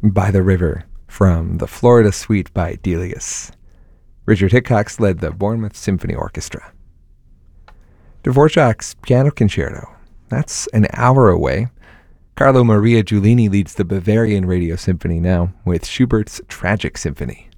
By the River from the Florida Suite by Delius. Richard Hickox led the Bournemouth Symphony Orchestra. Dvorak's Piano Concerto. That's an hour away. Carlo Maria Giulini leads the Bavarian Radio Symphony now with Schubert's Tragic Symphony.